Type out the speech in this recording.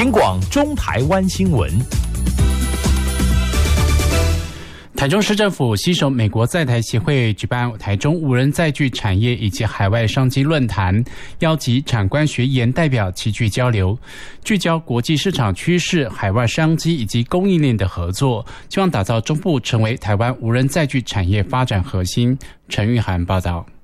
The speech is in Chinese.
警广中台湾新闻。 台中市政府携手美国在台协会举办台中无人载具产业以及海外商机论坛，邀集产官学研代表齐聚交流，聚焦国际市场趋势、海外商机以及供应链的合作，希望打造中部成为台湾无人载具产业发展核心。陈玉涵报道。